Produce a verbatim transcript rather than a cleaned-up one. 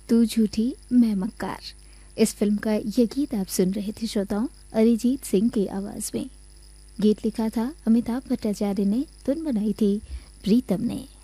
तू झूठी मैं मक्कार। इस फिल्म का ये गीत आप सुन रहे थे श्रोताओं, अरिजीत सिंह की आवाज में। गीत लिखा था अमिताभ भट्टाचार्य ने, धुन बनाई थी प्रीतम ने।